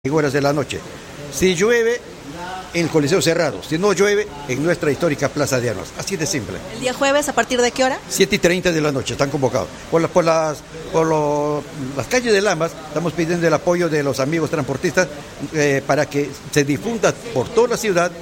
horas de la noche. Si llueve, en el Coliseo cerrado. Si no llueve, en nuestra histórica Plaza de Armas. Así de simple. ¿El día jueves a partir de qué hora? 7:30 de la noche, están convocados. Por las calles de Lamas, estamos pidiendo el apoyo de los amigos transportistas para que se difunda por toda la ciudad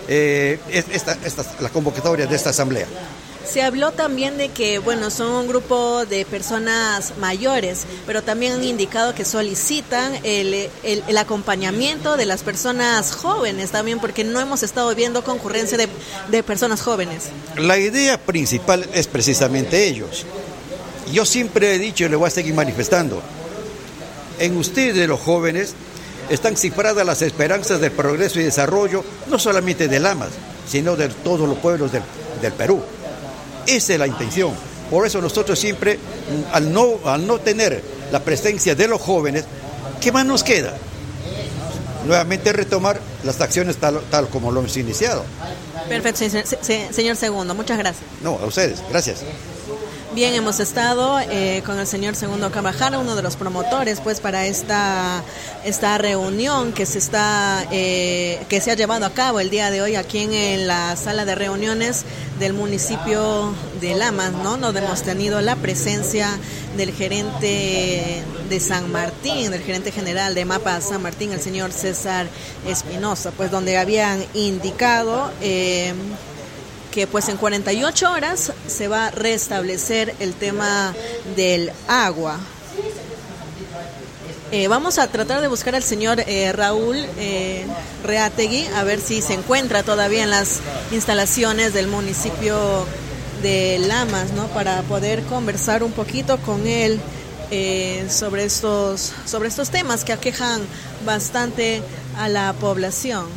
la convocatoria de esta asamblea. Se habló también de que, bueno, son un grupo de personas mayores, pero también han indicado que solicitan el acompañamiento de las personas jóvenes también, porque no hemos estado viendo concurrencia de personas jóvenes. La idea principal es precisamente ellos. Yo siempre he dicho y le voy a seguir manifestando, en ustedes los jóvenes están cifradas las esperanzas del progreso y desarrollo, no solamente de Lamas, sino de todos los pueblos del Perú. Esa es la intención. Por eso nosotros siempre, al no tener la presencia de los jóvenes, ¿qué más nos queda? Nuevamente retomar las acciones tal como lo hemos iniciado. Perfecto, señor Segundo, muchas gracias. No, a ustedes, gracias. Bien, hemos estado con el señor Segundo Carvajal, uno de los promotores, pues, para esta reunión que se ha llevado a cabo el día de hoy aquí en la sala de reuniones del municipio de Lamas, ¿no? Donde hemos tenido la presencia del gerente de San Martín, del gerente general de MAPA San Martín, el señor César Espinosa, pues, donde habían indicado que pues en 48 horas se va a restablecer el tema del agua. Vamos a tratar de buscar al señor Raúl Reategui, a ver si se encuentra todavía en las instalaciones del municipio de Lamas, ¿no? Para poder conversar un poquito con él sobre estos temas que aquejan bastante a la población.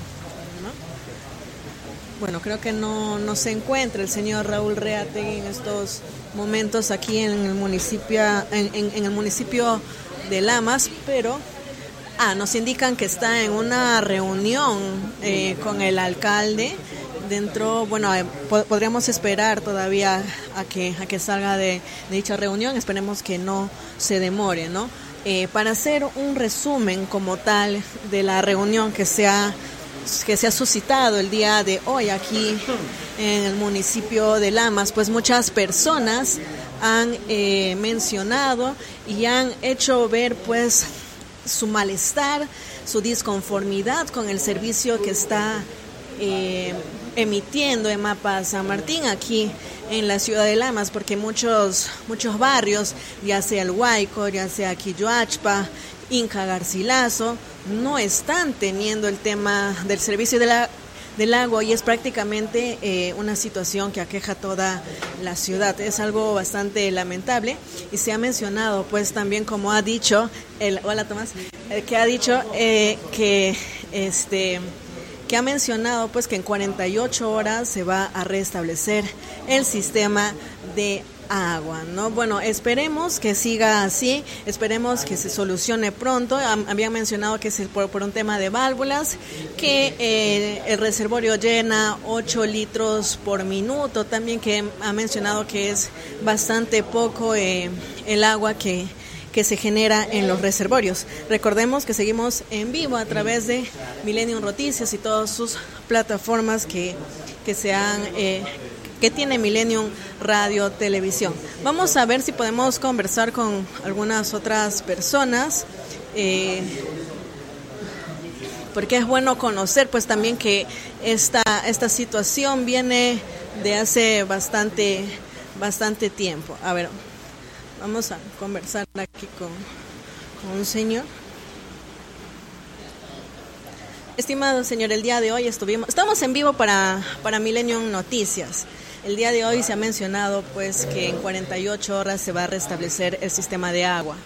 Bueno, creo que no se encuentra el señor Raúl Reategui en estos momentos aquí en el municipio, en el municipio de Lamas, pero nos indican que está en una reunión con el alcalde. Dentro, bueno, podríamos esperar todavía a que salga de dicha reunión. Esperemos que no se demore, ¿no? Para hacer un resumen como tal de la reunión que se ha suscitado el día de hoy aquí en el municipio de Lamas, pues muchas personas han mencionado y han hecho ver pues su malestar, su disconformidad con el servicio que está emitiendo MAPA San Martín aquí en la ciudad de Lamas, porque muchos barrios, ya sea el Huayco, ya sea Quilloachpa, Inca Garcilaso, no están teniendo el tema del servicio del agua, y es prácticamente una situación que aqueja toda la ciudad. Es algo bastante lamentable, y se ha mencionado pues también, como ha dicho hola Tomás, que ha dicho que ha mencionado pues que en 48 horas se va a restablecer el sistema de agua, ¿no? Bueno, esperemos que siga así, esperemos que se solucione pronto. Habían mencionado que es por un tema de válvulas, que el reservorio llena 8 litros por minuto, también que ha mencionado que es bastante poco el agua que se genera en los reservorios. Recordemos que seguimos en vivo a través de Millennium Noticias y todas sus plataformas que tiene Millennium Radio Televisión. Vamos a ver si podemos conversar con algunas otras personas, porque es bueno conocer pues también que esta situación viene de hace bastante tiempo. A ver, vamos a conversar aquí con un señor. Estimado señor, el día de hoy estamos en vivo para Millennium Noticias. El día de hoy se ha mencionado pues que en 48 horas se va a restablecer el sistema de agua.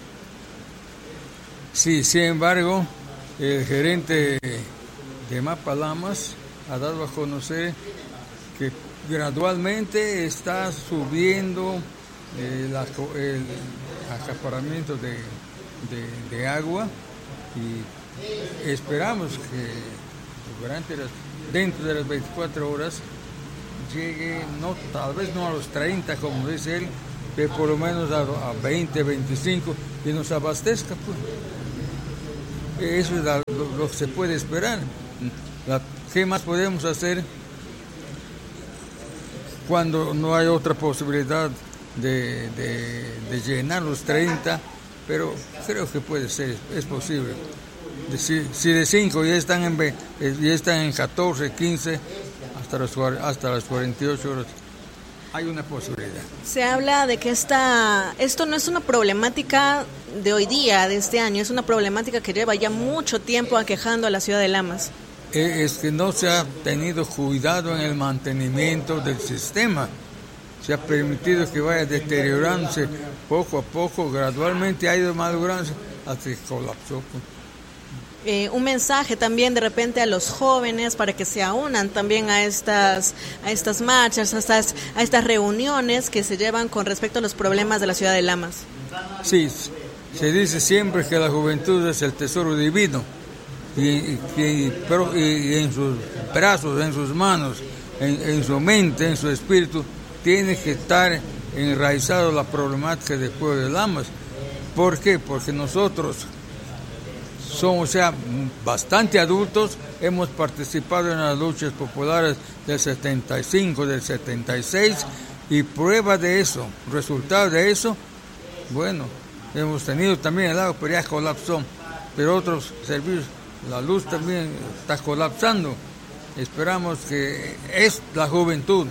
Sí, sin embargo, el gerente de MAPA Lamas ha dado a conocer que gradualmente está subiendo el acaparamiento de agua, y esperamos que dentro de las 24 horas llegue, tal vez no a los 30 como dice él, pero por lo menos a 20, 25, y nos abastezca, pues. eso es lo que se puede esperar. ¿Qué más podemos hacer cuando no hay otra posibilidad de llenar los 30? Pero creo que puede ser, es posible. Si de 5 ya están en 14, 15, hasta las 48 horas, hay una posibilidad. Se habla de que esto no es una problemática de hoy día, de este año, es una problemática que lleva ya mucho tiempo aquejando a la ciudad de Lamas. Es que no se ha tenido cuidado en el mantenimiento del sistema. Se ha permitido que vaya deteriorándose poco a poco, gradualmente ha ido madurándose hasta que colapsó. Un mensaje también de repente a los jóvenes para que se unan también a estas marchas, a estas reuniones que se llevan con respecto a los problemas de la ciudad de Lamas. Sí, se dice siempre que la juventud es el tesoro divino y en sus brazos, en sus manos, en su mente, en su espíritu, tiene que estar enraizado la problemática del pueblo de Lamas. ¿Por qué? Porque nosotros somos ya bastante adultos, hemos participado en las luchas populares del 75, del 76, y prueba de eso, resultado de eso, bueno, hemos tenido también el agua, pero ya colapsó, pero otros servicios, la luz también está colapsando. Esperamos que es la juventud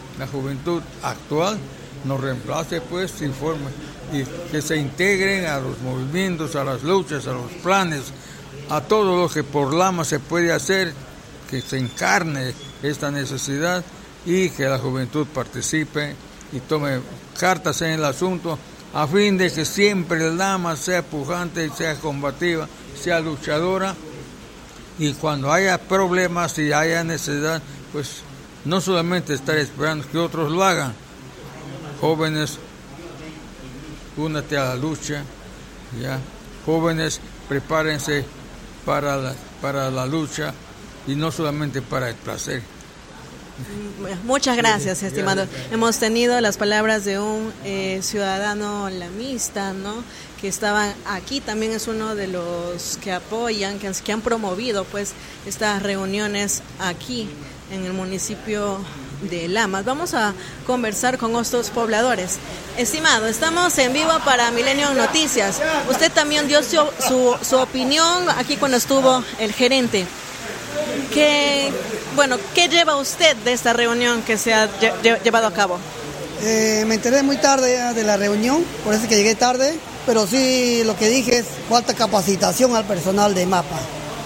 actual nos reemplace, pues, informe y que se integren a los movimientos, a las luchas, a los planes, a todo lo que por Lamas se puede hacer, que se encarne esta necesidad y que la juventud participe y tome cartas en el asunto a fin de que siempre Lamas sea pujante, sea combativa, sea luchadora, y cuando haya problemas y haya necesidad, pues no solamente estar esperando que otros lo hagan. Jóvenes, únete a la lucha, ya. Jóvenes, prepárense para la lucha y no solamente para el placer. Muchas gracias, estimado. Hemos tenido las palabras de un ciudadano lamista, ¿no?, que estaban aquí. También es uno de los que apoyan, que han promovido, pues, estas reuniones aquí en el municipio de Lamas. Vamos a conversar con estos pobladores. Estimado, estamos en vivo para Milenio Noticias. Usted también dio su opinión aquí cuando estuvo el gerente. ¿Qué lleva usted de esta reunión que se ha llevado a cabo? Me enteré muy tarde de la reunión, por eso es que llegué tarde, pero sí lo que dije es falta capacitación al personal de MAPA.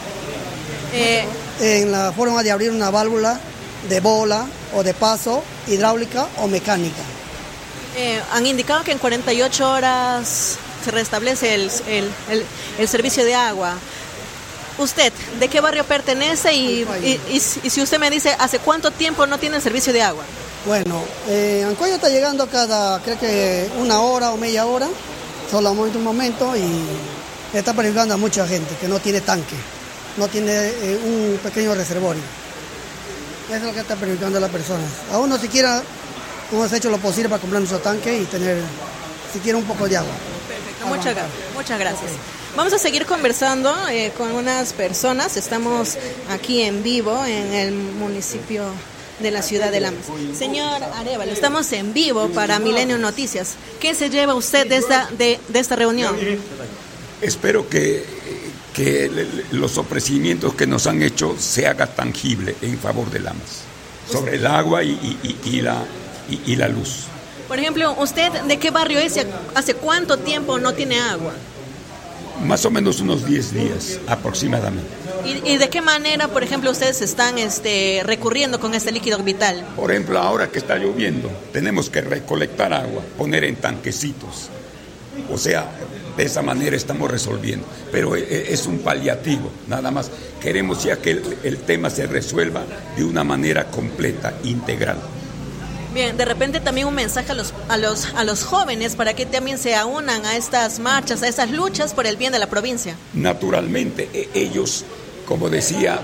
En la forma de abrir una válvula de bola o de paso, hidráulica o mecánica. Han indicado que en 48 horas se restablece el servicio de agua. ¿Usted de qué barrio pertenece y si usted me dice hace cuánto tiempo no tiene servicio de agua? Bueno, Ancoya está llegando cada, creo que una hora o media hora, solamente un momento, y está perjudicando a mucha gente que no tiene tanque, no tiene un pequeño reservorio. Eso es lo que está perjudicando a las personas. Aún no siquiera hemos hecho lo posible para comprar nuestro tanque y tener siquiera un poco de agua. Perfecto, muchas gracias. Vamos a seguir conversando con unas personas. Estamos aquí en vivo en el municipio de la ciudad de Lamas. Señor Arevalo, estamos en vivo para Milenio Noticias. ¿Qué se lleva usted de esta reunión? Espero que los ofrecimientos que nos han hecho se haga tangible en favor de Lamas, sobre el agua y la luz. Por ejemplo, ¿usted de qué barrio es? ¿Hace cuánto tiempo no tiene agua? Más o menos unos 10 días aproximadamente. ¿Y de qué manera, por ejemplo, ustedes están recurriendo con este líquido vital? Por ejemplo, ahora que está lloviendo, tenemos que recolectar agua, poner en tanquecitos. O sea, de esa manera estamos resolviendo. Pero es un paliativo, nada más. Queremos ya que el tema se resuelva de una manera completa, integral. Bien, de repente también un mensaje a los jóvenes para que también se unan a estas marchas, a estas luchas por el bien de la provincia. Naturalmente, ellos, como decía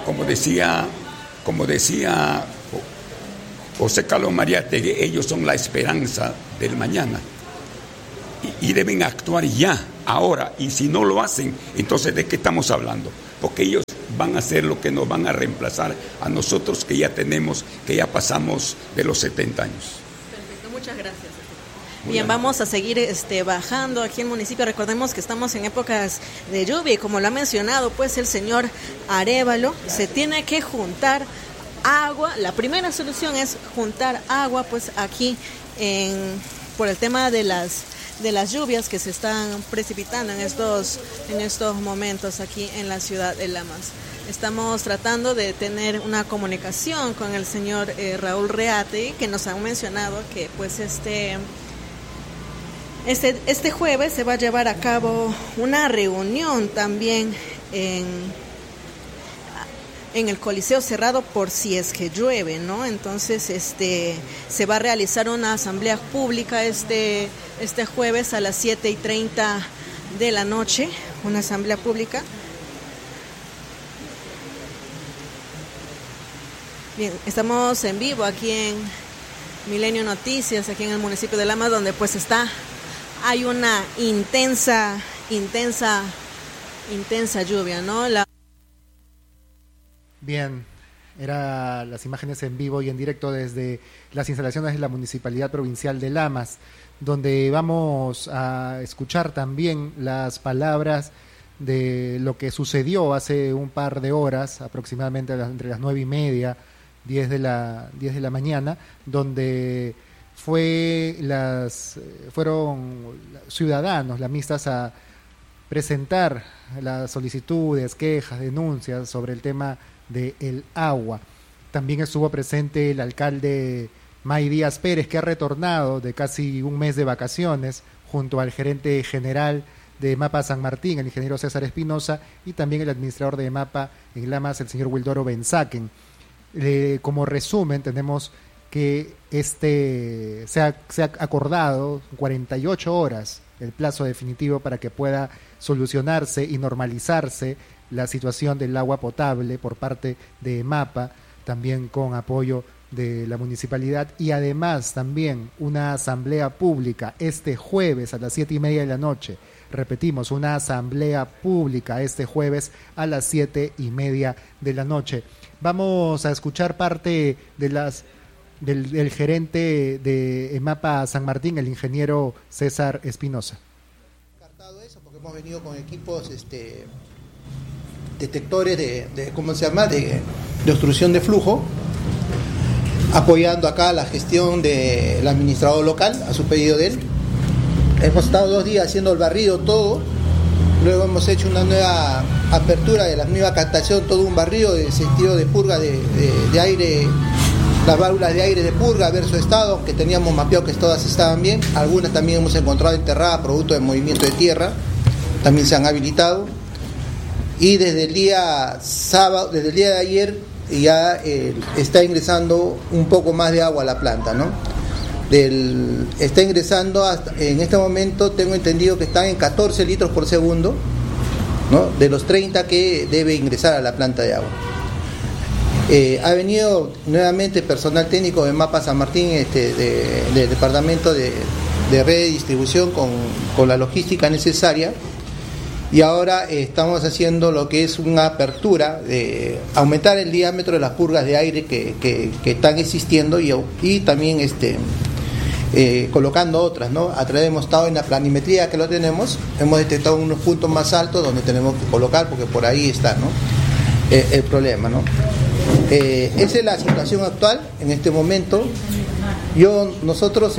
José Carlos Mariátegui, ellos son la esperanza del mañana. y deben actuar ya, ahora, y si no lo hacen, entonces ¿de qué estamos hablando? Porque ellos van a ser lo que nos van a reemplazar a nosotros que ya pasamos de los 70 años. Perfecto, muchas gracias. Bien, vamos a seguir bajando aquí en el municipio. Recordemos que estamos en épocas de lluvia y como lo ha mencionado pues el señor Arévalo, se tiene que juntar agua. La primera solución es juntar agua pues aquí por el tema de las lluvias que se están precipitando en estos momentos aquí en la ciudad de Lamas. Estamos tratando de tener una comunicación con el señor Raúl Reate, que nos ha mencionado que pues este jueves se va a llevar a cabo una reunión también en el Coliseo Cerrado por si es que llueve, ¿no? Entonces se va a realizar una asamblea pública este jueves a las 7:30 de la noche, una asamblea pública. Bien, estamos en vivo aquí en Milenio Noticias, aquí en el municipio de Lamas, donde pues hay una intensa lluvia, ¿no? Bien, eran las imágenes en vivo y en directo desde las instalaciones de la Municipalidad Provincial de Lamas, donde vamos a escuchar también las palabras de lo que sucedió hace un par de horas, aproximadamente entre las 9:30, 10 de la mañana, donde fueron ciudadanos lamistas a presentar las solicitudes, quejas, denuncias sobre el tema del agua. También estuvo presente el alcalde May Díaz Pérez, que ha retornado de casi un mes de vacaciones, junto al gerente general de MAPA San Martín, el ingeniero César Espinosa, y también el administrador de MAPA en Lamas, el señor Wildoro Benzaquen. Como resumen, tenemos que se ha acordado 48 horas el plazo definitivo para que pueda solucionarse y normalizarse la situación del agua potable por parte de MAPA, también con apoyo de la municipalidad, y además también una asamblea pública este jueves a las 7:30 de la noche. Repetimos, una asamblea pública este jueves a las 7:30 de la noche. Vamos a escuchar parte del gerente de MAPA San Martín, el ingeniero César Espinosa. Descartado eso porque hemos venido con equipos detectores de obstrucción de flujo, apoyando acá la gestión del administrador local a su pedido de él. Hemos estado 2 días haciendo el barrido todo, luego hemos hecho una nueva apertura de la nueva captación, todo un barrido de sentido de purga de aire, las válvulas de aire de purga, ver su estado, que teníamos mapeado que todas estaban bien, algunas también hemos encontrado enterradas producto del movimiento de tierra, también se han habilitado, y desde el día de ayer ya está ingresando un poco más de agua a la planta, ¿no? Está ingresando en este momento, tengo entendido que están en 14 litros por segundo, ¿no? De los 30 que debe ingresar a la planta de agua. Ha venido nuevamente personal técnico de MAPA San Martín, del departamento de red de distribución con la logística necesaria, y ahora estamos haciendo lo que es una apertura de aumentar el diámetro de las purgas de aire que están existiendo y también colocando otras, ¿no? A través hemos estado en la planimetría que lo tenemos, hemos detectado unos puntos más altos donde tenemos que colocar, porque por ahí está, ¿no? El problema, ¿no? Esa es la situación actual en este momento. Nosotros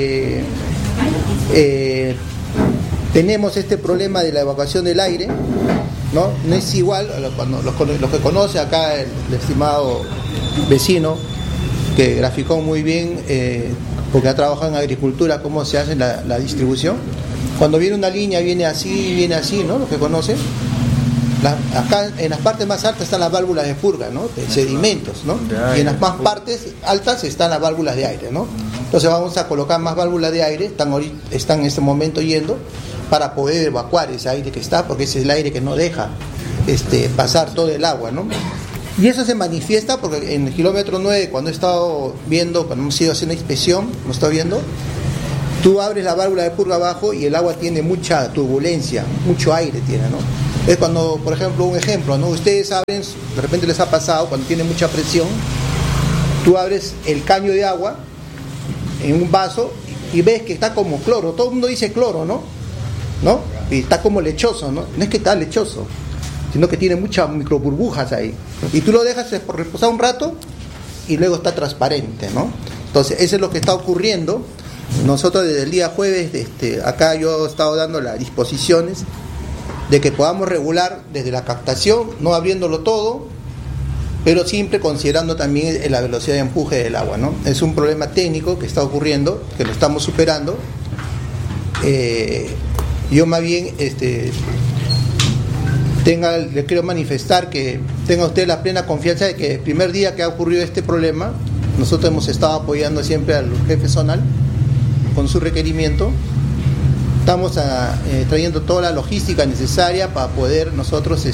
tenemos este problema de la evacuación del aire, ¿no? No es igual, cuando los que conoce acá el estimado vecino, que graficó muy bien, porque ha trabajado en agricultura, cómo se hace la distribución. Cuando viene una línea, viene así, ¿no? Los que conocen. Acá en las partes más altas están las válvulas de purga, ¿no? De sedimentos, ¿no? Y en las más partes altas están las válvulas de aire, ¿no? Entonces vamos a colocar más válvulas de aire, están en este momento yendo, para poder evacuar ese aire que está, porque ese es el aire que no deja pasar todo el agua, ¿no? Y eso se manifiesta porque en el kilómetro 9, cuando hemos ido haciendo inspección, hemos estado viendo Tú abres la válvula de purga abajo y el agua tiene mucha turbulencia, mucho aire tiene, ¿no? Es cuando, por ejemplo, un ejemplo, ¿no? Ustedes abren, de repente les ha pasado, cuando tiene mucha presión, tú abres el caño de agua en un vaso y ves que está como cloro. Todo el mundo dice cloro, ¿no? Y está como lechoso, ¿no? No es que está lechoso, sino que tiene muchas microburbujas ahí. Y tú lo dejas reposar un rato y luego está transparente, ¿no? Entonces, eso es lo que está ocurriendo. Nosotros desde el día jueves, acá yo he estado dando las disposiciones de que podamos regular desde la captación, no abriéndolo todo, pero siempre considerando también la velocidad de empuje del agua, ¿no? Es un problema técnico que está ocurriendo, que lo estamos superando. Yo más bien le quiero manifestar que tenga usted la plena confianza de que el primer día que ha ocurrido este problema, nosotros hemos estado apoyando siempre al jefe zonal con su requerimiento. Estamos trayendo toda la logística necesaria para poder nosotros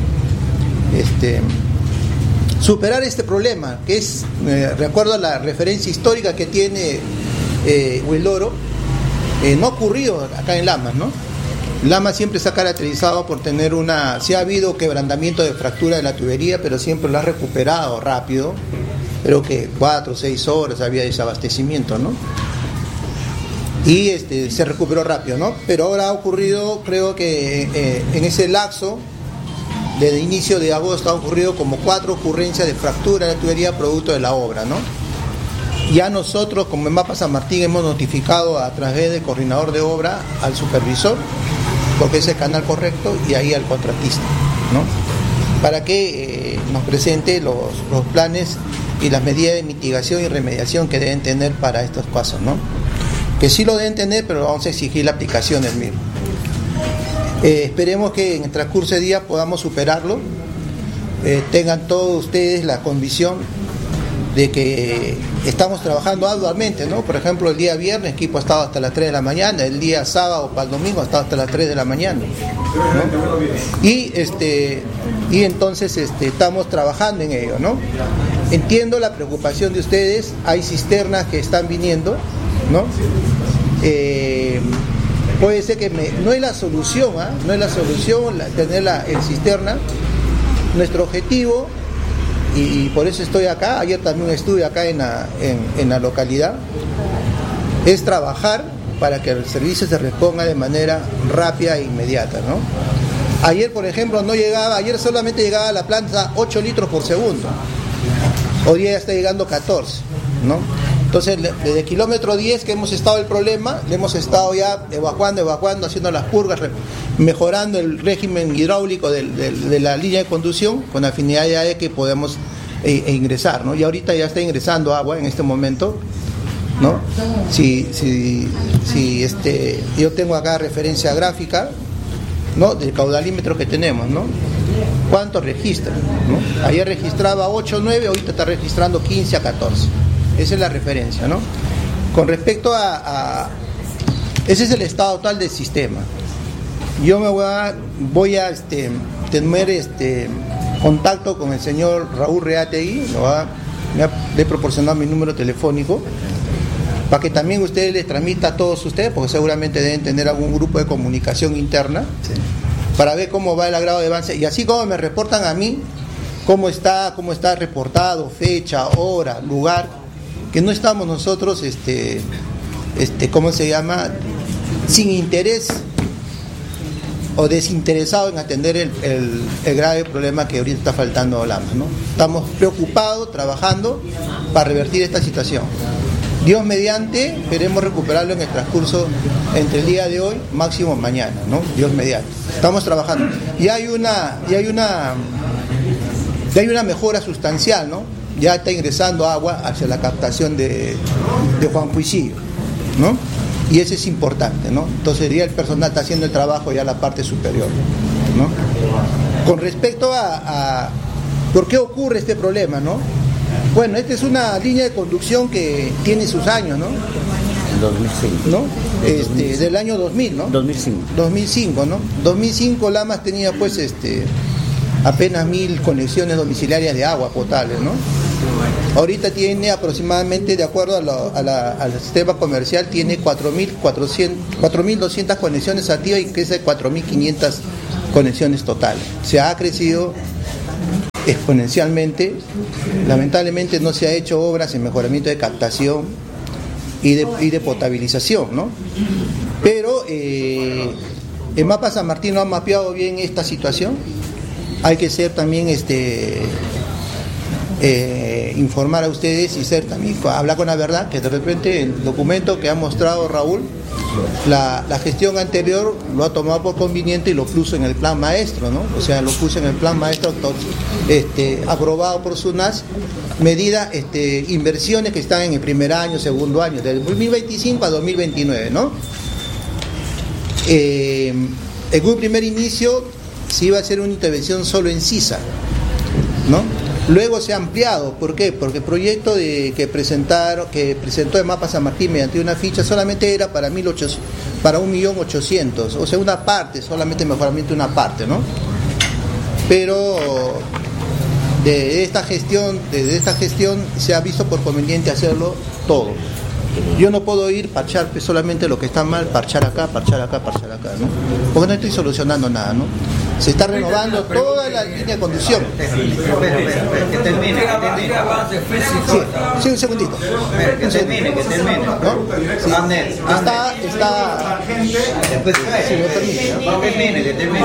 superar este problema, que es, recuerdo la referencia histórica que tiene Huildoro, no ha ocurrido acá en Lamas, ¿no? Lamas siempre se ha caracterizado por tener sí ha habido quebrantamiento de fractura de la tubería, pero siempre lo ha recuperado rápido. Creo que 4 o 6 horas había desabastecimiento, ¿no? Y se recuperó rápido, ¿no? Pero ahora ha ocurrido, creo que en ese lapso, desde inicio de agosto, ha ocurrido como 4 ocurrencias de fractura de la tubería producto de la obra, ¿no? Ya nosotros, como en Mapa San Martín, hemos notificado a través del coordinador de obra al supervisor, porque es el canal correcto, y ahí al contratista, ¿no? Para que nos presente los planes y las medidas de mitigación y remediación que deben tener para estos casos, ¿no? Que sí lo deben tener, pero vamos a exigir la aplicación del mismo. Esperemos que en el transcurso de día podamos superarlo. Tengan todos ustedes la convicción de que estamos trabajando arduamente, ¿no? Por ejemplo, el día viernes el equipo ha estado hasta las 3 de la mañana, el día sábado para el domingo ha estado hasta las 3 de la mañana, ¿no? Y entonces estamos trabajando en ello, ¿no? Entiendo la preocupación de ustedes, hay cisternas que están viniendo, ¿no? Puede ser que no es la solución, no es la solución tener el cisterna. Nuestro objetivo, y por eso estoy acá, ayer también estuve acá en la localidad, es trabajar para que el servicio se responda de manera rápida e inmediata, ¿no? Ayer, por ejemplo, ayer solamente llegaba a la planta 8 litros por segundo, hoy día ya está llegando 14, ¿no? Entonces, desde el kilómetro 10 que hemos estado el problema, le hemos estado ya evacuando, haciendo las purgas, mejorando el régimen hidráulico de la línea de conducción, con la finalidad de que podamos ingresar, ¿no? Y ahorita ya está ingresando agua en este momento, ¿no? Yo tengo acá referencia gráfica, ¿no? Del caudalímetro que tenemos, ¿no? ¿Cuánto registra? ¿No? Ayer registraba 8 o 9, ahorita está registrando 15 a 14. Esa es la referencia, ¿no? Con respecto ese es el estado actual del sistema. Yo voy a tener contacto con el señor Raúl Reategui, le he proporcionado mi número telefónico, para que también ustedes les transmita a todos ustedes, porque seguramente deben tener algún grupo de comunicación interna, sí, para ver cómo va el grado de avance, y así como me reportan a mí, cómo está reportado, fecha, hora, lugar, que no estamos nosotros, ¿cómo se llama?, sin interés o desinteresado en atender el grave problema que ahorita está faltando a Lamas, ¿no? Estamos preocupados, trabajando para revertir esta situación. Dios mediante, esperemos recuperarlo en el transcurso entre el día de hoy, máximo mañana, ¿no? Dios mediante. Estamos trabajando. Y hay una mejora sustancial, ¿no? Ya está ingresando agua hacia la captación de Juan Cuisillo, ¿no? Y eso es importante, ¿no? Entonces ya el personal está haciendo el trabajo ya en la parte superior, ¿no? Con respecto a ¿por qué ocurre este problema, no? Bueno, esta es una línea de conducción que tiene sus años, ¿no? 2005. ¿No? Del año 2000, ¿no? 2005, ¿no? 2005 Lamas tenía pues apenas 1000 conexiones domiciliarias de agua potable, ¿no? Ahorita tiene aproximadamente, de acuerdo al sistema comercial, tiene 4.200 conexiones activas y crece 4.500 conexiones totales. Se ha crecido exponencialmente. Lamentablemente no se ha hecho obras en mejoramiento de captación y de potabilización, ¿no? Pero el Mapa San Martín no ha mapeado bien esta situación. Hay que ser también informar a ustedes y ser también hablar con la verdad, que de repente el documento que ha mostrado Raúl, la gestión anterior lo ha tomado por conveniente y lo puso en el plan maestro, ¿no? O sea, lo puso en el plan maestro aprobado por SUNAS, medida inversiones que están en el primer año, segundo año, del 2025 a 2029, ¿no? En un primer inicio se iba a hacer una intervención solo en Sisa, ¿no? Luego se ha ampliado. ¿Por qué? Porque el proyecto que presentó el Mapa San Martín mediante una ficha solamente era para 1.800.000, o sea, una parte, solamente mejoramiento de una parte, ¿no? Pero desde esta gestión se ha visto por conveniente hacerlo todo. Yo no puedo ir parchar solamente lo que está mal, parchar acá, ¿no? Porque no estoy solucionando nada, ¿no? Se está renovando toda la línea de conducción. Que termine. Sí, un segundito. Que termine. ¿No? Sí. Que termine.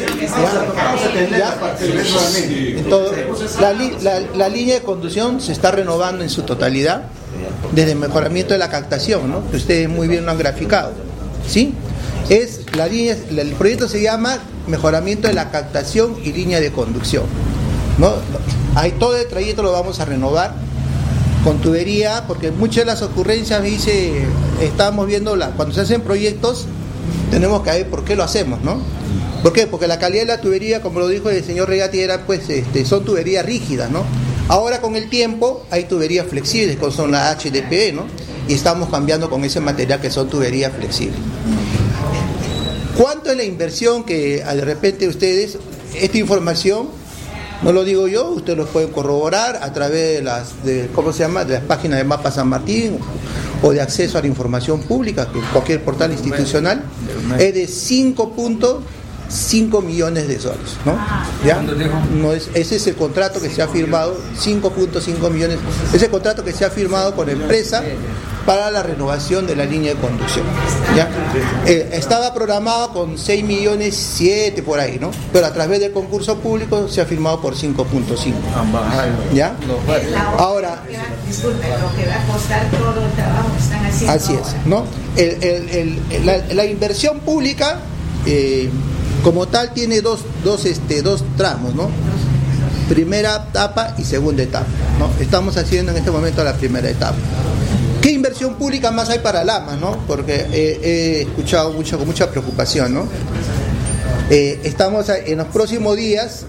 Entonces, la línea de conducción se está renovando en su totalidad, desde el mejoramiento de la captación, ¿no? Que ustedes muy bien lo han graficado, ¿sí? El proyecto se llama mejoramiento de la captación y línea de conducción, ¿no? Ahí todo el trayecto lo vamos a renovar con tubería, porque muchas de las ocurrencias estamos viendo cuando se hacen proyectos, tenemos que ver por qué lo hacemos, ¿no? ¿Por qué? Porque la calidad de la tubería, como lo dijo el señor Regati, son tuberías rígidas, ¿no? Ahora con el tiempo hay tuberías flexibles, como son las HDPE, ¿no? Y estamos cambiando con ese material que son tuberías flexibles. ¿Cuánto es la inversión que de repente ustedes, esta información, no lo digo yo, ustedes lo pueden corroborar a través de las páginas de Mapa San Martín o de acceso a la información pública, cualquier portal institucional, es de 5.5 millones de soles, ¿no? ¿Ya? Ese es el contrato que se ha firmado, 5.5 millones, ese contrato que se ha firmado con la empresa para la renovación de la línea de conducción, ¿ya? Estaba programado con 6 millones 7 por ahí, ¿no? Pero a través del concurso público se ha firmado por 5.5, ¿ya? Ahora, disculpe, lo que va a costar todo el trabajo que están haciendo. Así es, ¿no? La inversión pública como tal tiene dos tramos, ¿no? Primera etapa y segunda etapa, ¿no? Estamos haciendo en este momento la primera etapa. ¿Qué inversión pública más hay para Lamas, no? Porque he escuchado con mucha preocupación, ¿no? Estamos en los próximos días,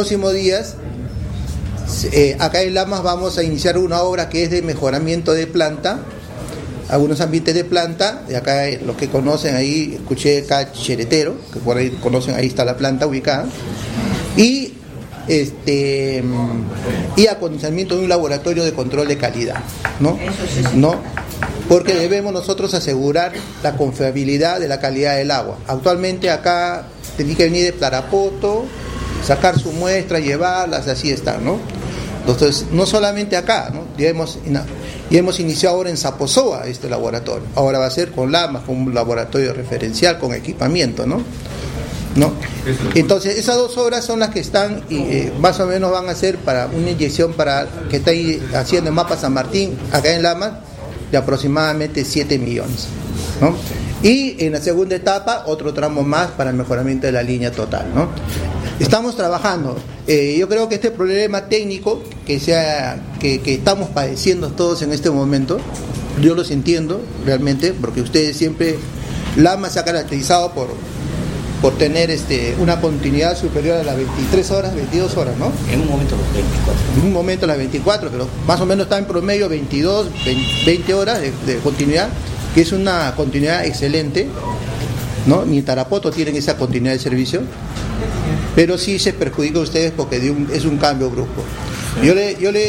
acá en Lamas vamos a iniciar una obra que es de mejoramiento de planta, algunos ambientes de planta, de acá los que conocen ahí, escuché acá Cheretero, que por ahí conocen, ahí está la planta ubicada, y acondicionamiento de un laboratorio de control de calidad, ¿no? Porque debemos nosotros asegurar la confiabilidad de la calidad del agua. Actualmente acá tenía que venir de Tarapoto, sacar su muestra, llevarlas, así están, ¿no? Entonces, no solamente acá, ¿no? Ya hemos iniciado ahora en Zaposoa este laboratorio. Ahora va a ser con Lamas, con un laboratorio referencial, con equipamiento, ¿no? Entonces, esas dos obras son las que están, más o menos van a ser para una inyección que está ahí haciendo en Mapa San Martín, acá en Lamas, de aproximadamente 7 millones, ¿no? Y en la segunda etapa, otro tramo más para el mejoramiento de la línea total, ¿no? Estamos trabajando. Yo creo que este problema técnico que estamos padeciendo todos en este momento, yo los entiendo realmente, porque ustedes siempre, Lamas se ha caracterizado por tener una continuidad superior a las 23 horas, 22 horas, ¿no? En un momento las 24. En un momento las 24, pero más o menos está en promedio 22, 20 horas de continuidad, que es una continuidad excelente, ¿no? Ni Tarapoto tienen esa continuidad de servicio, pero sí se perjudica a ustedes porque es un cambio brusco. Yo le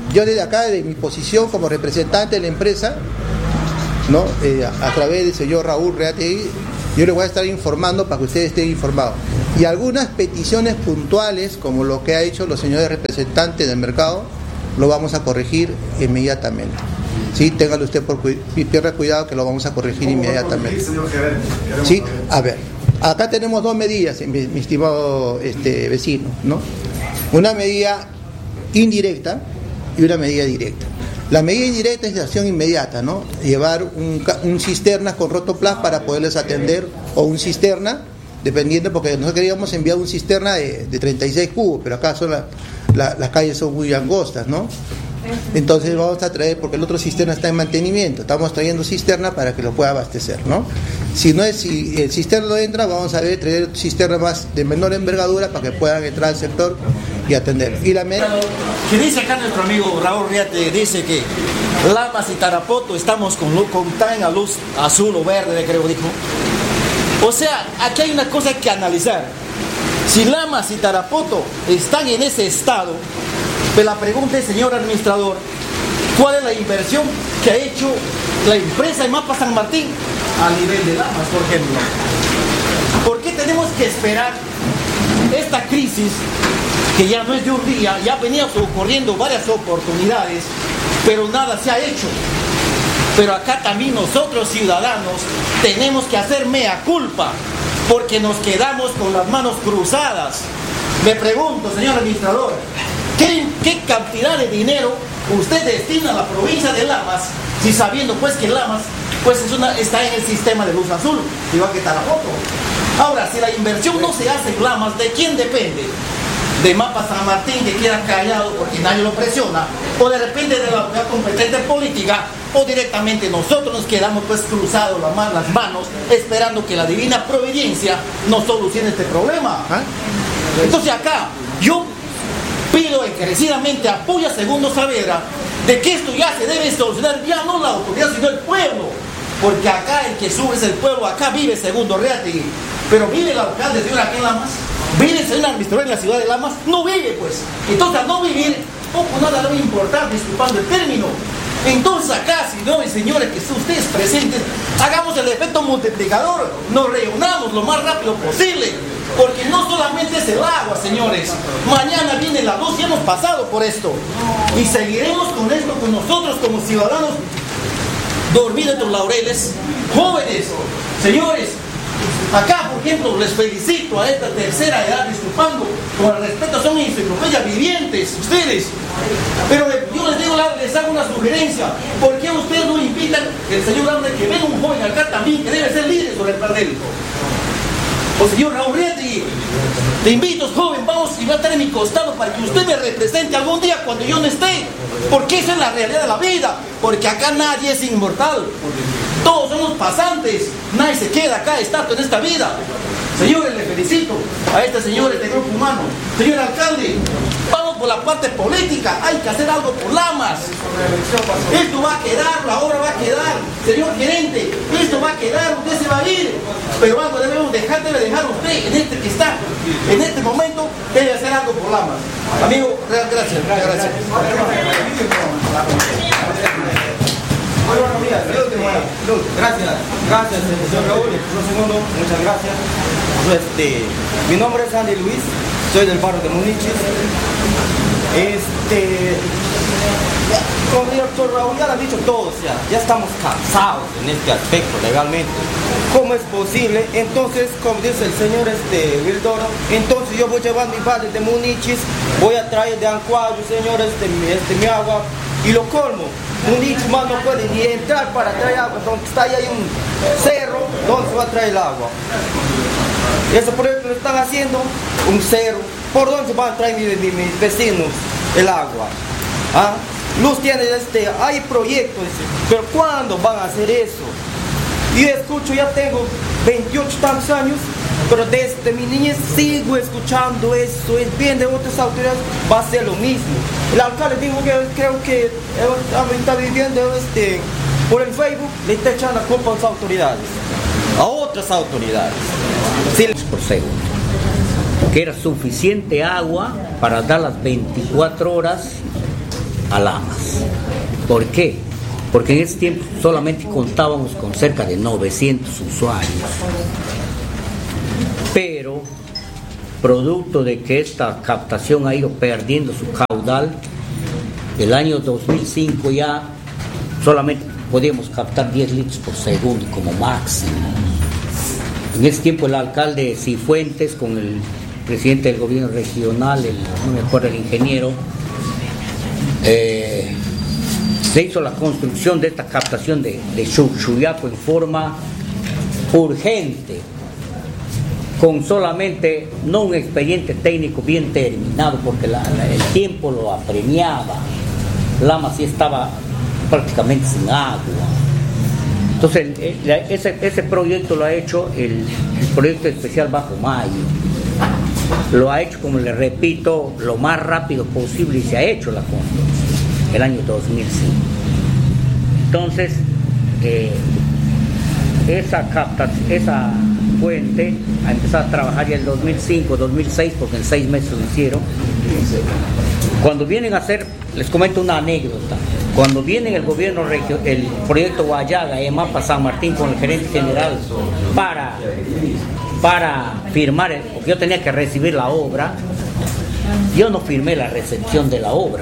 yo desde acá, de mi posición como representante de la empresa, ¿no? A través del señor Raúl Reategui, yo les voy a estar informando para que ustedes estén informados. Y algunas peticiones puntuales, como lo que ha hecho los señores representantes del mercado, lo vamos a corregir inmediatamente. Sí, téngalo usted pierda cuidado que lo vamos a corregir inmediatamente. Sí, a ver, acá tenemos dos medidas, mi estimado vecino, ¿no? Una medida indirecta y una medida directa. La medida indirecta es de acción inmediata, ¿no? Llevar un cisterna con rotoplas para poderles atender, o un cisterna, dependiendo, porque nosotros queríamos enviar un cisterna de 36 cubos, pero acá son las calles son muy angostas, ¿no? Entonces vamos a traer, porque el otro cisterna está en mantenimiento, estamos trayendo cisterna para que lo pueda abastecer, ¿no? Si el cisterna no entra, vamos a ver traer cisterna más de menor envergadura para que puedan entrar al sector y atender. Y la que dice acá nuestro amigo Raúl Riate, dice que Lamas y Tarapoto estamos con a luz azul o verde, creo dijo. O sea, aquí hay una cosa que analizar. Si Lamas y Tarapoto están en ese estado, pues la pregunta es, señor administrador, ¿cuál es la inversión que ha hecho la empresa de Mapa San Martín a nivel de Lamas, por ejemplo? ¿Por qué tenemos que esperar esta crisis, que ya no es de un día, ya venía ocurriendo varias oportunidades, pero nada se ha hecho? Pero acá también nosotros, ciudadanos, tenemos que hacer mea culpa, porque nos quedamos con las manos cruzadas. Me pregunto, señor administrador, ¿qué cantidad de dinero usted destina a la provincia de Lamas, si sabiendo pues que Lamas pues está en el sistema de luz azul, igual que Tarapoto? Ahora, si la inversión no se hace en Lamas, ¿de quién depende? ¿De Mapa San Martín, que queda callado porque nadie lo presiona? ¿O de repente de la autoridad competente política? ¿O directamente nosotros nos quedamos pues cruzados las manos esperando que la divina providencia nos solucione este problema? Entonces acá yo pido encarecidamente apoyo a Segundo Saavedra de que esto ya se debe solucionar, ya no la autoridad sino el pueblo, porque acá el que sube es el pueblo. Acá vive Segundo Reategui, pero vive el alcalde señor aquí en Lamas, vive el señor administrador en la ciudad de Lamas, no vive pues. Entonces al no vivir, poco nada le va a importar, disculpando el término. Entonces acá, señores, que ustedes presentes, hagamos el efecto multiplicador, nos reunamos lo más rápido posible, porque no solamente es el agua, señores, mañana viene la luz y hemos pasado por esto, y seguiremos con esto, con nosotros como ciudadanos, dormidos en los laureles. Jóvenes, señores, acá, por ejemplo, les felicito a esta tercera edad, disculpando, con el respeto, son enciclopedias vivientes, ustedes. Pero yo les digo, les hago una sugerencia. ¿Por qué ustedes no invitan, el señor habla que venga un joven acá también, que debe ser líder sobre el plantel? O señor Raúl Riategui, te invito, joven, vamos, y va a estar en mi costado para que usted me represente algún día cuando yo no esté. Porque esa es la realidad de la vida. Porque acá nadie es inmortal. Todos somos pasantes. Nadie se queda acá estatua en esta vida. Señores, le felicito a este señor de Grupo Humano. Señor alcalde, vamos por la parte política. Hay que hacer algo por Lamas. Esto va a quedar, la obra va a quedar. Señor gerente, esto va a quedar, usted se va a ir. Pero algo debe dejar usted en este que está. En este momento debe hacer algo por Lamas. Amigo, gracias. Buenos días, gracias, señor Raúl. Un segundo, muchas gracias. Mi nombre es Andy Luis, soy del barrio de Munichis. Como el doctor Raúl ya lo ha dicho todos, ya estamos cansados en este aspecto legalmente. ¿Cómo es posible? Entonces, como dice el señor Wildoro, entonces yo voy llevando mi padre de Munichis, voy a traer de Ancuayo, señores, mi agua, y lo colmo. Munichis más no puede ni entrar para traer agua, donde está ahí hay un cerro, donde se va a traer el agua. Ese proyecto lo están haciendo, un cerro, ¿por dónde se van a traer mis vecinos el agua? ¿Ah? Luz tiene hay proyectos, pero ¿cuándo van a hacer eso? Yo escucho, ya tengo 28 tantos años, pero desde mi niñez sigo escuchando eso. El bien de otras autoridades va a ser lo mismo. El alcalde dijo que creo que está viviendo por el Facebook, le está echando la culpa a las autoridades, a otras autoridades. Sí. Por segundo, que era suficiente agua para dar las 24 horas a Lamas. ¿Por qué? Porque en ese tiempo solamente contábamos con cerca de 900 usuarios. Pero, producto de que esta captación ha ido perdiendo su caudal, el año 2005 ya solamente podíamos captar 10 litros por segundo como máximo. En ese tiempo el alcalde Cifuentes con el presidente del gobierno regional, no me acuerdo el ingeniero, se hizo la construcción de esta captación de Chuchuyaco en forma urgente, con solamente, no un expediente técnico bien terminado, porque el tiempo lo apremiaba. Lamas sí estaba prácticamente sin agua. Entonces ese proyecto lo ha hecho el proyecto especial Bajo Mayo. Lo ha hecho, como le repito, lo más rápido posible, y se ha hecho la construcción el año 2005. Entonces esa fuente ha empezado a trabajar ya en 2005, 2006, porque en 6 meses lo hicieron. Cuando vienen a hacer, les comento una anécdota. Cuando viene el gobierno el proyecto Guayaga, EMAPA San Martín, con el gerente general para firmar, porque yo tenía que recibir la obra, yo no firmé la recepción de la obra,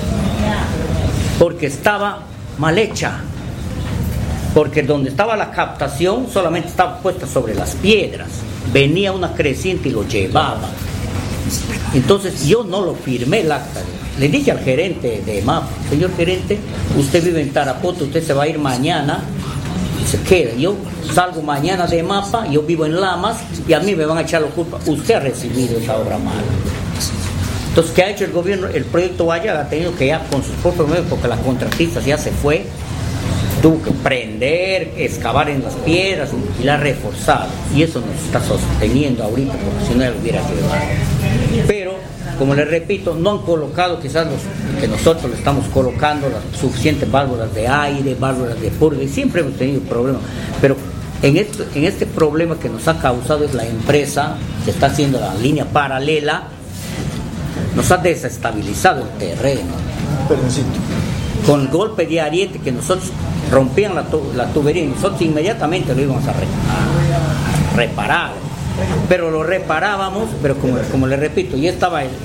porque estaba mal hecha, porque donde estaba la captación solamente estaba puesta sobre las piedras, venía una creciente y lo llevaba. Entonces yo no lo firmé el acta. Le dije al gerente de EMAPA: señor gerente, usted vive en Tarapoto, usted se va a ir mañana y se queda. Yo salgo mañana de EMAPA, yo vivo en Lamas y a mí me van a echar la culpa. Usted ha recibido esa obra mala. Entonces, ¿qué ha hecho el gobierno? El proyecto Guayaga ha tenido que, ya con sus propios medios, porque la contratista ya se fue, tuvo que prender, excavar en las piedras y la ha reforzado. Y eso nos está sosteniendo ahorita, porque si no ya lo hubiera llevado. Pero, como les repito, no han colocado quizás los que nosotros le estamos colocando, las suficientes válvulas de aire, válvulas de purga, y siempre hemos tenido problemas. Pero en este problema que nos ha causado es la empresa que está haciendo la línea paralela, nos ha desestabilizado el terreno. Con el golpe de ariete que nosotros rompían la tubería, y nosotros inmediatamente lo íbamos a reparar. Pero lo reparábamos, pero como le repito, ya estaba el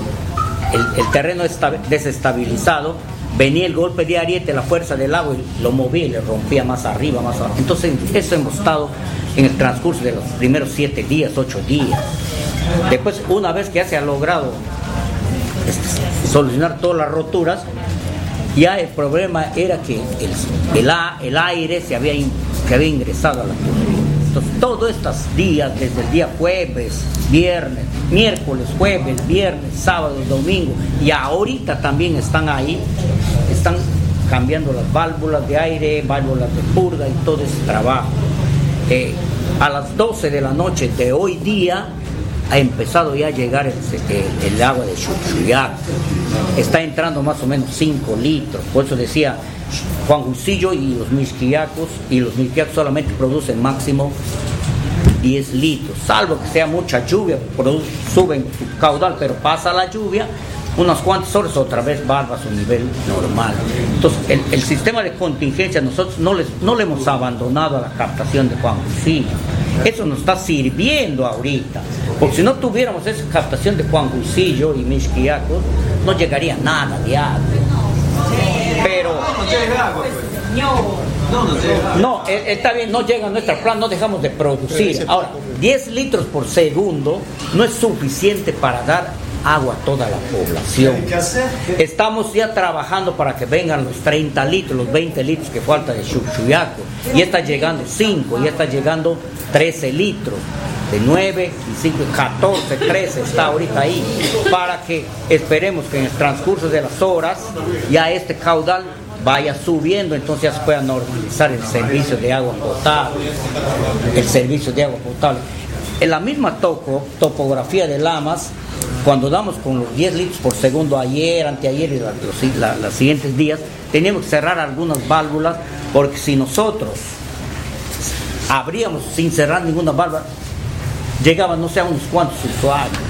terreno desestabilizado, venía el golpe de ariete, la fuerza del agua, y lo movía y le rompía más arriba, más abajo. Entonces eso hemos estado en el transcurso de los primeros 7 días, 8 días. Después, una vez que ya se ha logrado solucionar todas las roturas, ya el problema era que el aire se había ingresado a la tubería. Entonces, todos estos días, desde el día jueves, viernes, miércoles, jueves, viernes, sábado, domingo, y ahorita también están ahí, están cambiando las válvulas de aire, válvulas de purga y todo ese trabajo. A las 12 de la noche de hoy día ha empezado ya a llegar el agua de Chuchuyaco. Está entrando más o menos 5 litros, por eso decía Juan Jusillo y los misquillacos solamente producen máximo 10 litros, salvo que sea mucha lluvia, suben su caudal, pero pasa la lluvia, unas cuantas horas otra vez baja a su nivel normal. Entonces el sistema de contingencia nosotros no le hemos abandonado a la captación de Juan Jusillo. Eso nos está sirviendo ahorita, porque si no tuviéramos esa captación de Juan Jusillo y Misquillacos, no llegaría nada de agua. Pero no, está bien, no llega a nuestra planta, no dejamos de producir. Ahora, 10 litros por segundo no es suficiente para dar agua a toda la población. Estamos ya trabajando para que vengan los 30 litros, los 20 litros que falta de Chuchuyaco. Y está llegando 5, ya está llegando 13 litros. De 9 y 5, 14, 13 está ahorita ahí, para que esperemos que en el transcurso de las horas ya este caudal vaya subiendo, entonces ya se pueda normalizar el servicio de agua potable. En la misma topografía de Lamas, cuando damos con los 10 litros por segundo ayer, anteayer y los siguientes días, tenemos que cerrar algunas válvulas, porque si nosotros abríamos sin cerrar ninguna válvula, llegaban, no sé, a unos cuantos usuarios.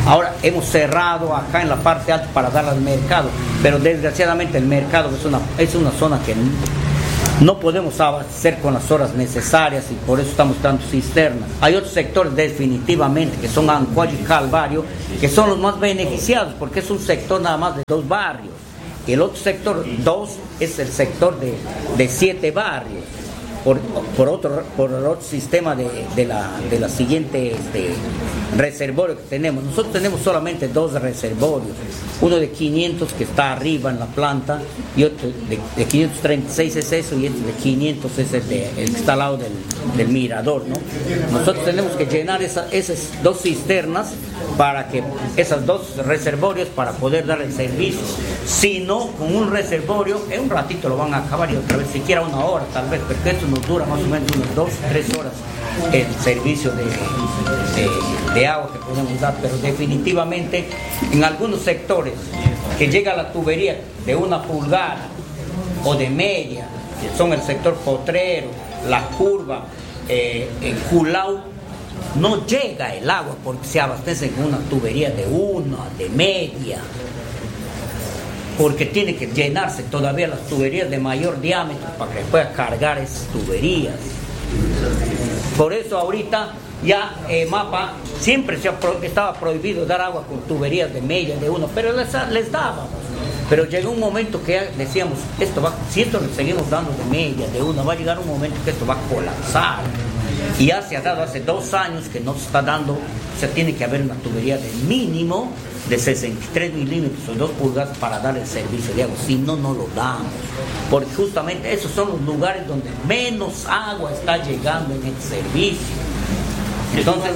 Ahora hemos cerrado acá en la parte alta para dar al mercado, pero desgraciadamente el mercado es una zona que no podemos abastecer con las horas necesarias y por eso estamos dando cisternas. Hay otros sectores definitivamente que son Ancuayo y Calvario, que son los más beneficiados porque es un sector nada más de 2 barrios. Y el otro sector 2 es el sector de 7 barrios. Por otro sistema de la siguiente reservorio que tenemos. Nosotros tenemos solamente 2 reservorios, uno de 500 que está arriba en la planta y otro de 536 es eso y este de 500 es el que está al lado del mirador, ¿no? Nosotros tenemos que llenar esas 2 cisternas para que esas 2 reservorios para poder dar el servicio. Si no, con un reservorio en un ratito lo van a acabar y otra vez siquiera 1 hora tal vez, porque esto nos dura más o menos unas 2-3 horas el servicio de agua que podemos dar, pero definitivamente en algunos sectores que llega la tubería de 1 pulgada o de media, que son el sector Potrero, La Curva, en Julau, no llega el agua porque se abastece con una tubería de 1, de media, porque tiene que llenarse todavía las tuberías de mayor diámetro para que pueda cargar esas tuberías. Por eso ahorita ya MAPA siempre estaba prohibido dar agua con tuberías de media, de 1, pero les dábamos. Pero llegó un momento que ya decíamos, si esto le seguimos dando de media, de 1, va a llegar un momento que esto va a colapsar. Y ya se ha dado hace 2 años que no se está dando, o sea, tiene que haber una tubería de mínimo de 63 milímetros o 2 pulgadas para dar el servicio de agua, si no, no lo damos. Porque justamente esos son los lugares donde menos agua está llegando en el servicio. Entonces,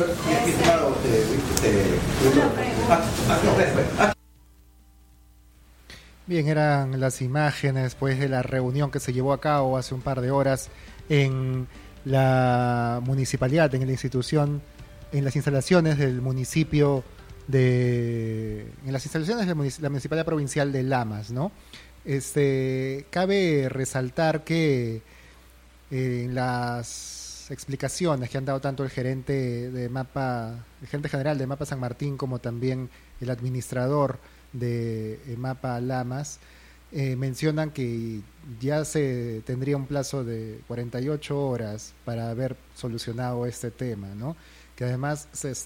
bien, eran las imágenes después de la reunión que se llevó a cabo hace un par de horas en la municipalidad, en la institución, en las instalaciones del municipio en las instalaciones de la Municipalidad Provincial de Lamas, ¿no? Cabe resaltar que en las explicaciones que han dado tanto el gerente general de MAPA San Martín como también el administrador de MAPA Lamas, mencionan que ya se tendría un plazo de 48 horas para haber solucionado este tema, ¿no? Que además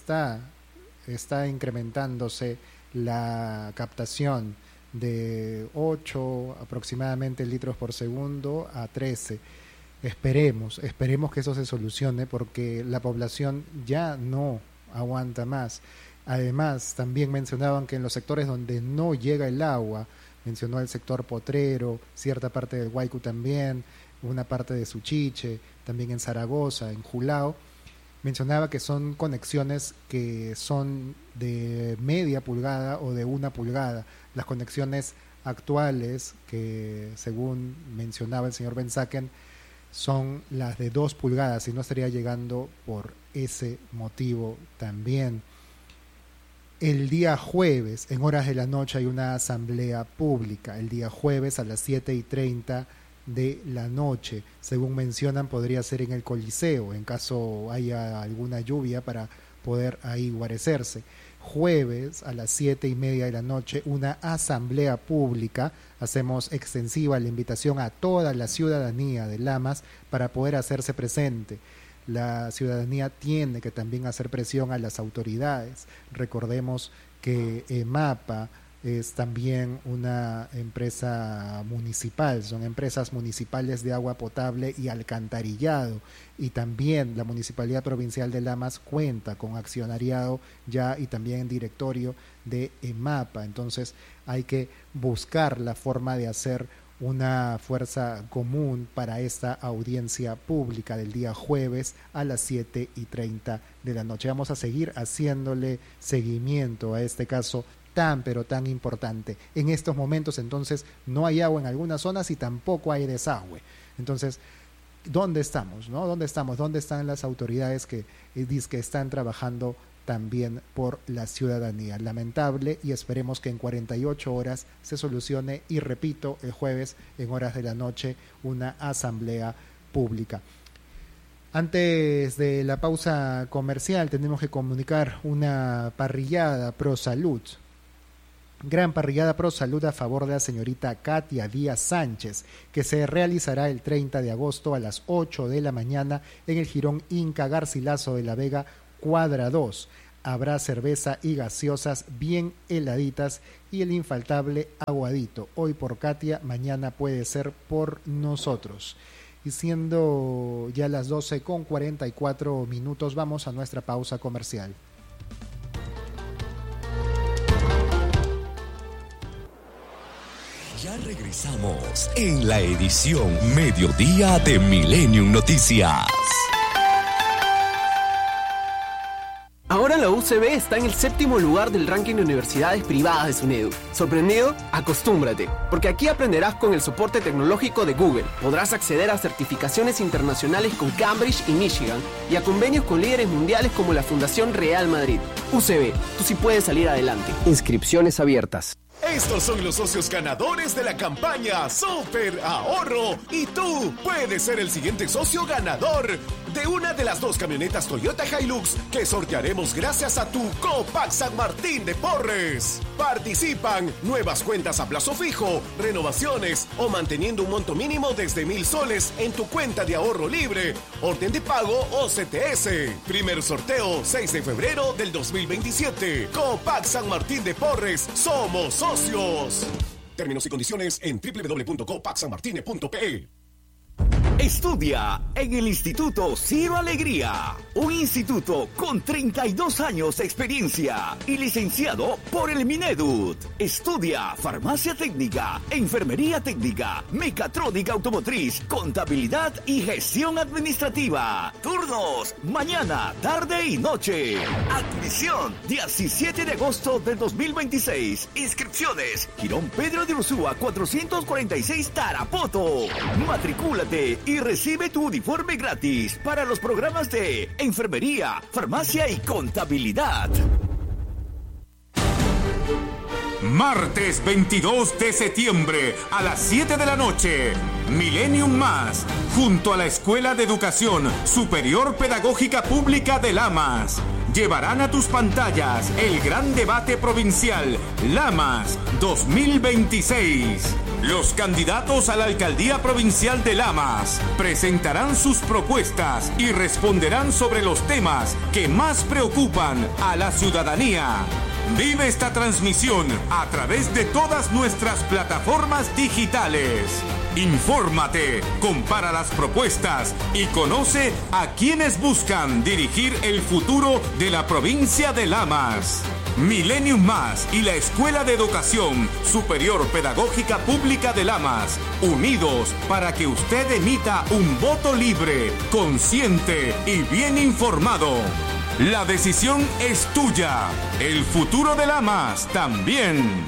está incrementándose la captación de 8 aproximadamente litros por segundo a 13. Esperemos que eso se solucione porque la población ya no aguanta más. Además, también mencionaban que en los sectores donde no llega el agua, mencionó el sector Potrero, cierta parte del Huaycu también, una parte de Suchiche, también en Zaragoza, en Julao, mencionaba que son conexiones que son de media pulgada o de 1 pulgada. Las conexiones actuales, que según mencionaba el señor Benzaken, son las de 2 pulgadas y no estaría llegando por ese motivo también. El día jueves, en horas de la noche, hay una asamblea pública. El día jueves a las 7:30 de la noche. Según mencionan, podría ser en el Coliseo, en caso haya alguna lluvia para poder ahí guarecerse. Jueves a las 7:30 de la noche, una asamblea pública. Hacemos extensiva la invitación a toda la ciudadanía de Lamas para poder hacerse presente. La ciudadanía tiene que también hacer presión a las autoridades. Recordemos que MAPA es también una empresa municipal, son empresas municipales de agua potable y alcantarillado, y también la Municipalidad Provincial de Lamas cuenta con accionariado ya y también directorio de EMAPA. Entonces hay que buscar la forma de hacer una fuerza común para esta audiencia pública del día jueves a las 7:30 de la noche. Vamos a seguir haciéndole seguimiento a este caso pero tan importante. En estos momentos, entonces, no hay agua en algunas zonas y tampoco hay desagüe. Entonces, ¿dónde estamos, no? ¿Dónde estamos? ¿Dónde están las autoridades que están trabajando también por la ciudadanía? Lamentable, y esperemos que en 48 horas se solucione, y repito, el jueves en horas de la noche una asamblea pública. Antes de la pausa comercial tenemos que comunicar una parrillada pro salud. Gran parrillada pro salud a favor de la señorita Katia Díaz Sánchez, que se realizará el 30 de agosto a las 8 de la mañana en el Jirón Inca Garcilaso de la Vega, cuadra 2. Habrá cerveza y gaseosas bien heladitas y el infaltable aguadito. Hoy por Katia, mañana puede ser por nosotros. Y siendo ya las 12:44, vamos a nuestra pausa comercial. Ya regresamos en la edición Mediodía de Millennium Noticias. Ahora la UCB está en el 7º lugar del ranking de universidades privadas de SUNEDU. ¿Sorprendido? Acostúmbrate, porque aquí aprenderás con el soporte tecnológico de Google. Podrás acceder a certificaciones internacionales con Cambridge y Michigan y a convenios con líderes mundiales como la Fundación Real Madrid. UCB, tú sí puedes salir adelante. Inscripciones abiertas. Estos son los socios ganadores de la campaña Super Ahorro y tú puedes ser el siguiente socio ganador de una de las 2 camionetas Toyota Hilux que sortearemos gracias a tu Copac San Martín de Porres. Participan nuevas cuentas a plazo fijo, renovaciones o manteniendo un monto mínimo desde 1,000 soles en tu cuenta de ahorro libre, orden de pago o CTS. Primer sorteo 6 de febrero del 2027. Copac San Martín de Porres, somos socios. Términos y condiciones en www.copacsanmartine.pe. Estudia en el Instituto Ciro Alegría, un instituto con 32 años de experiencia y licenciado por el Minedut. Estudia farmacia técnica, enfermería técnica, mecatrónica automotriz, contabilidad y gestión administrativa. Turnos, mañana, tarde y noche. Admisión, 17 de agosto del 2026. Inscripciones, Girón Pedro de Ursúa 446 Tarapoto. Matricúlate y recibe tu uniforme gratis para los programas de enfermería, farmacia y contabilidad. Martes 22 de septiembre a las 7 de la noche, Millennium Más, junto a la Escuela de Educación Superior Pedagógica Pública de Lamas, llevarán a tus pantallas el gran debate provincial Lamas 2026. Los candidatos a la alcaldía provincial de Lamas presentarán sus propuestas y responderán sobre los temas que más preocupan a la ciudadanía. Vive esta transmisión a través de todas nuestras plataformas digitales. Infórmate, compara las propuestas y conoce a quienes buscan dirigir el futuro de la provincia de Lamas. Millennium Más y la Escuela de Educación Superior Pedagógica Pública de Lamas, unidos para que usted emita un voto libre, consciente y bien informado. La decisión es tuya. El futuro de Lamas también.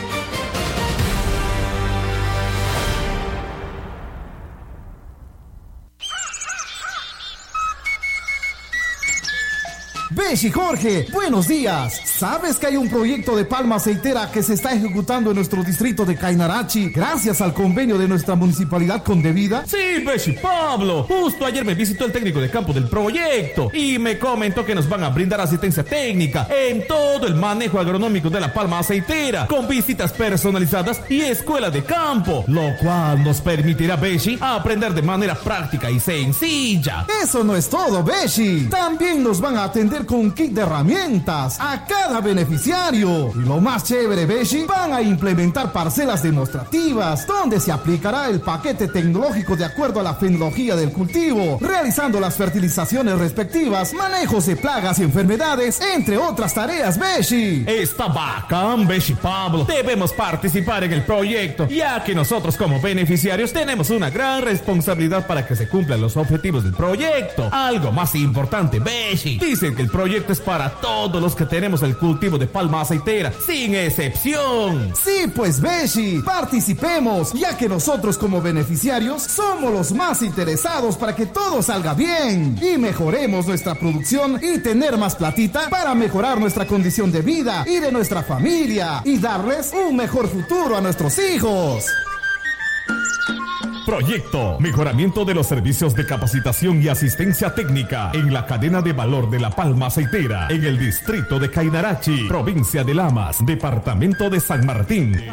Beshi Jorge, buenos días. ¿Sabes que hay un proyecto de palma aceitera que se está ejecutando en nuestro distrito de Cainarachi gracias al convenio de nuestra municipalidad con Devida? Sí, Beshi Pablo. Justo ayer me visitó el técnico de campo del proyecto y me comentó que nos van a brindar asistencia técnica en todo el manejo agronómico de la palma aceitera, con visitas personalizadas y escuela de campo, lo cual nos permitirá, Beshi, aprender de manera práctica y sencilla. Eso no es todo, Beshi. También nos van a atender con un kit de herramientas a cada beneficiario. Y lo más chévere, Beshi, van a implementar parcelas demostrativas donde se aplicará el paquete tecnológico de acuerdo a la fenología del cultivo, realizando las fertilizaciones respectivas, manejos de plagas y enfermedades, entre otras tareas, Beshi. Está bacán, Beshi Pablo. Debemos participar en el proyecto, ya que nosotros como beneficiarios tenemos una gran responsabilidad para que se cumplan los objetivos del proyecto. Algo más importante, Beshi, dicen que el proyecto es para todos los que tenemos el cultivo de palma aceitera, sin excepción. Sí, pues, Beshi, participemos, ya que nosotros como beneficiarios somos los más interesados para que todo salga bien y mejoremos nuestra producción y tener más platita para mejorar nuestra condición de vida y de nuestra familia y darles un mejor futuro a nuestros hijos. Proyecto: mejoramiento de los servicios de capacitación y asistencia técnica en la cadena de valor de La Palma Aceitera, en el distrito de Cainarachi, provincia de Lamas, departamento de San Martín.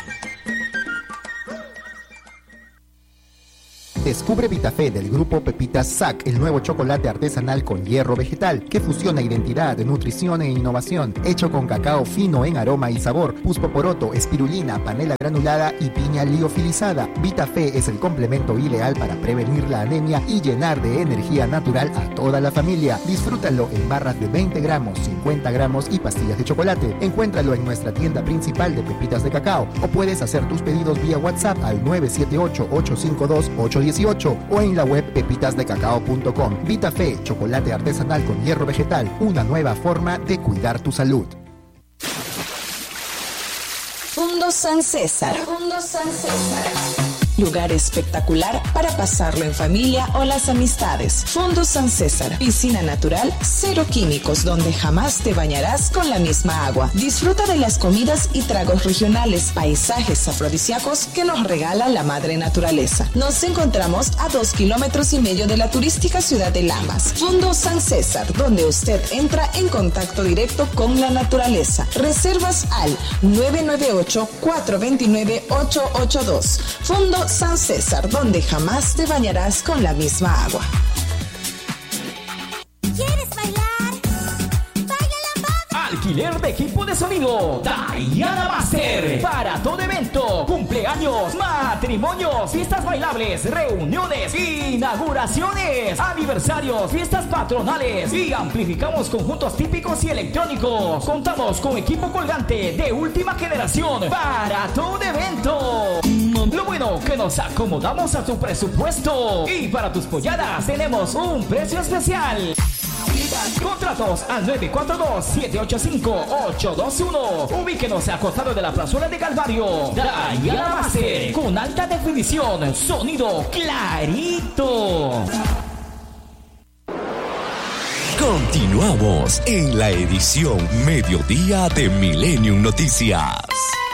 Descubre Vitafé del grupo Pepitas Sac, el nuevo chocolate artesanal con hierro vegetal que fusiona identidad, nutrición e innovación, hecho con cacao fino en aroma y sabor, puspoporoto, espirulina, panela granulada y piña liofilizada. Vitafé es el complemento ideal para prevenir la anemia y llenar de energía natural a toda la familia. Disfrútalo en barras de 20 gramos, 50 gramos y pastillas de chocolate. Encuéntralo en nuestra tienda principal de pepitas de cacao o puedes hacer tus pedidos vía WhatsApp al 978-852-818 o en la web pepitasdecacao.com. Vitafé, chocolate artesanal con hierro vegetal, una nueva forma de cuidar tu salud. Fundo San César. Fundo San César. Lugar espectacular para pasarlo en familia o las amistades. Fundo San César. Piscina natural, cero químicos, donde jamás te bañarás con la misma agua. Disfruta de las comidas y tragos regionales, paisajes afrodisíacos que nos regala la madre naturaleza. Nos encontramos a 2,5 kilómetros de la turística ciudad de Lamas. Fundo San César, donde usted entra en contacto directo con la naturaleza. Reservas al 998-429-882. Fundo San César, donde jamás te bañarás con la misma agua. ¿Quieres bailar? ¡Baila la bamba! Alquiler de equipo de sonido Diana Master. Para todo evento, cumpleaños, matrimonios, fiestas bailables, reuniones, inauguraciones, aniversarios, fiestas patronales y amplificamos conjuntos típicos y electrónicos. Contamos con equipo colgante de última generación para todo evento. Lo bueno que nos acomodamos a tu presupuesto y para tus polladas tenemos un precio especial. Contratos al 942-785-821. Ubíquenos a costado de la plazuela de Calvario. Diana Master, con alta definición, sonido clarito. Continuamos en la edición Mediodía de Millennium Noticias.